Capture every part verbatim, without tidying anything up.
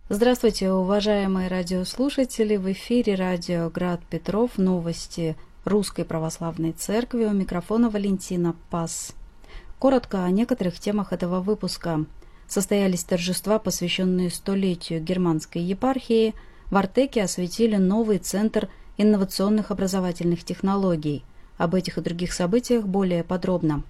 Здравствуйте, уважаемые радиослушатели! В эфире радио Град Петров. Новости Русской Православной Церкви. У микрофона Валентина Пас. Коротко о некоторых темах этого выпуска. Состоялись торжества, посвященные столетию Германской епархии. В Артеке осветили новый центр инновационных образовательных технологий. Об этих и других событиях более подробно.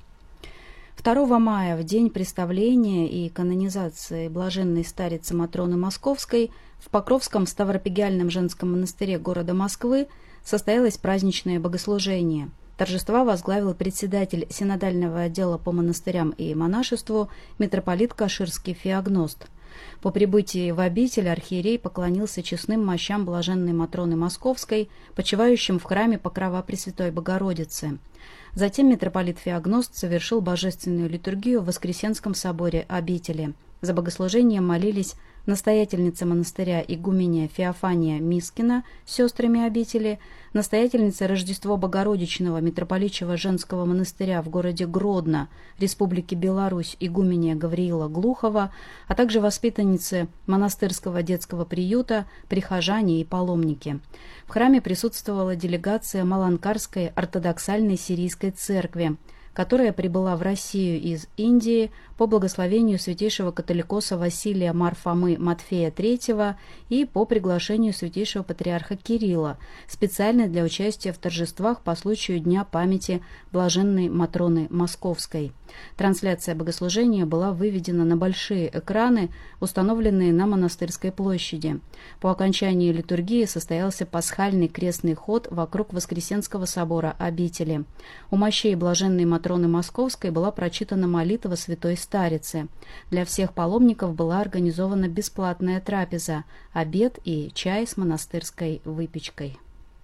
второго мая, в день представления и канонизации блаженной старицы Матроны Московской, в Покровском Ставропигиальном женском монастыре города Москвы состоялось праздничное богослужение. Торжества возглавил председатель синодального отдела по монастырям и монашеству митрополит Каширский Феогност. По прибытии в обитель архиерей поклонился честным мощам блаженной Матроны Московской, почивающим в храме Покрова Пресвятой Богородицы. Затем митрополит Феогност совершил божественную литургию в Воскресенском соборе обители. За богослужением молились настоятельница монастыря игуменья Феофания Мискина с сестрами обители, настоятельница Рождество Богородичного митрополичьего женского монастыря в городе Гродно, Республики Беларусь, игуменья Гавриила Глухова, а также воспитанницы монастырского детского приюта, прихожане и паломники. В храме присутствовала делегация Маланкарской ортодоксальной сирийской церкви, которая прибыла в Россию из Индии по благословению святейшего католикоса Василия Мар-Фомы Матфея третьего и по приглашению святейшего патриарха Кирилла, специально для участия в торжествах по случаю Дня памяти блаженной Матроны Московской. Трансляция богослужения была выведена на большие экраны, установленные на Монастырской площади. По окончании литургии состоялся пасхальный крестный ход вокруг Воскресенского собора обители. У мощей блаженной Матроны Московской была прочитана молитва Святой Старицы. Для всех паломников была организована бесплатная трапеза, обед и чай с монастырской выпечкой.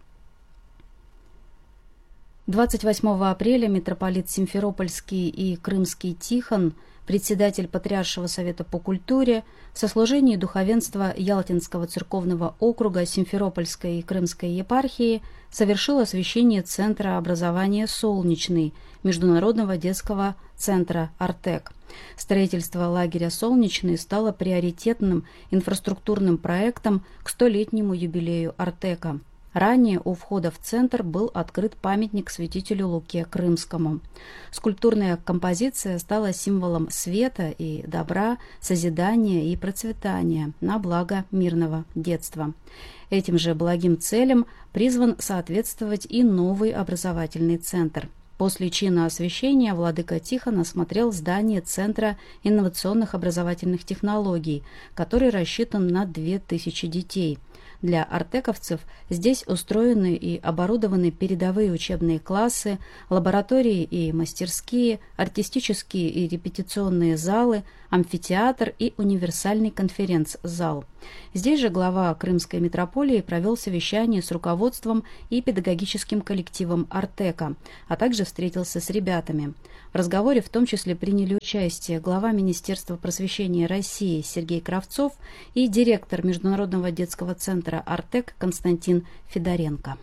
двадцать восьмого апреля митрополит Симферопольский и Крымский Тихон, председатель Патриаршего совета по культуре, в сослужении духовенства Ялтинского церковного округа Симферопольской и Крымской епархии совершил освящение Центра образования «Солнечный» Международного детского центра «Артек». Строительство лагеря «Солнечный» стало приоритетным инфраструктурным проектом к столетнему юбилею Артека. Ранее у входа в центр был открыт памятник святителю Луке Крымскому. Скульптурная композиция стала символом света и добра, созидания и процветания на благо мирного детства. Этим же благим целям призван соответствовать и новый образовательный центр. После чина освящения владыка Тихон осмотрел здание Центра инновационных образовательных технологий, который рассчитан на две тысячи детей. Для артековцев здесь устроены и оборудованы передовые учебные классы, лаборатории и мастерские, артистические и репетиционные залы, амфитеатр и универсальный конференц-зал. Здесь же глава Крымской митрополии провел совещание с руководством и педагогическим коллективом Артека, а также встретился с ребятами. В разговоре в том числе приняли участие глава Министерства просвещения России Сергей Кравцов и директор Международного детского центра «Артек» Константин Федоренко.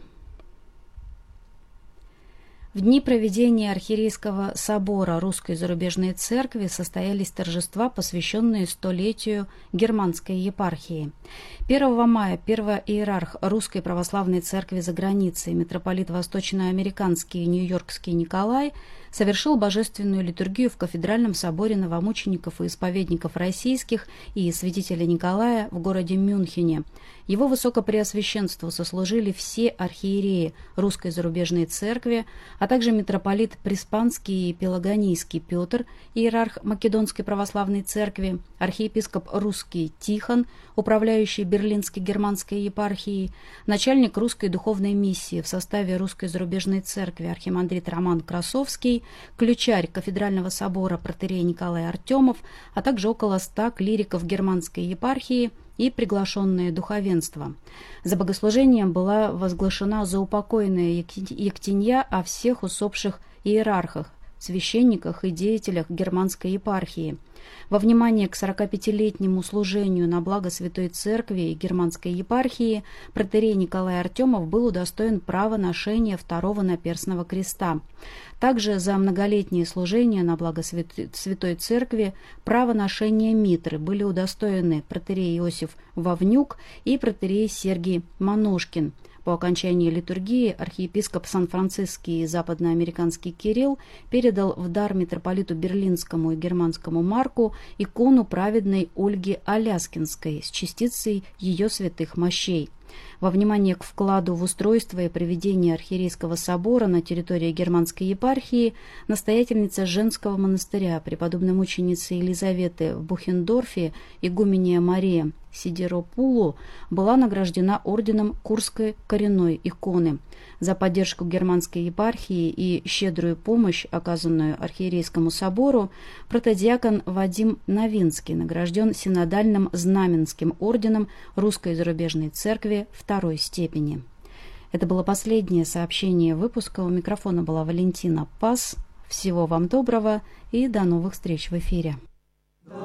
В дни проведения Архиерейского собора Русской зарубежной церкви состоялись торжества, посвященные столетию Германской епархии. первого мая первоиерарх Русской православной церкви за границей, митрополит Восточноамериканский и Нью-Йоркский Николай, совершил божественную литургию в кафедральном соборе новомучеников и исповедников российских и святителя Николая в городе Мюнхене. Его высокопреосвященству сослужили все архиереи Русской зарубежной церкви, а также митрополит Преспанский и Пелагонийский Петр, иерарх Македонской православной церкви, архиепископ Русский Тихон, управляющий Берлинской германской епархией, начальник русской духовной миссии в составе Русской зарубежной церкви архимандрит Роман Красовский, ключарь кафедрального собора протоиерей Николай Артемов, а также около ста клириков германской епархии и приглашенное духовенство. За богослужением была возглашена заупокойная ектенья о всех усопших иерархах, священниках и деятелях германской епархии. Во внимание к сорокапятилетнему служению на благо Святой Церкви и германской епархии протоиерей Николай Артемов был удостоен права ношения второго наперстного креста. Также за многолетние служения на благо Святой Церкви право ношения митры были удостоены протоиерей Иосиф Вовнюк и протоиерей Сергий Маношкин. По окончании литургии архиепископ Сан-Франциский и западноамериканский Кирилл передал в дар митрополиту Берлинскому и Германскому Марку икону праведной Ольги Аляскинской с частицей ее святых мощей. Во внимание к вкладу в устройство и проведение архиерейского собора на территории германской епархии настоятельница женского монастыря, преподобной мученицы Елизаветы в Бухендорфе, игуменья Мария Сидеропулу, была награждена орденом Курской коренной иконы. За поддержку германской епархии и щедрую помощь, оказанную архиерейскому собору, протодиакон Вадим Новинский награжден синодальным знаменским орденом Русской зарубежной церкви второй степени. Это было последнее сообщение выпуска. У микрофона была Валентина Пас. Всего вам доброго и до новых встреч в эфире.